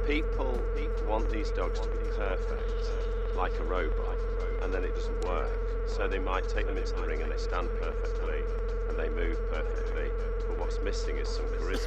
People want these dogs to be perfect, like a robot, and then it doesn't work. So they might take them into the ring and they stand perfectly and they move perfectly, but what's missing is some charisma.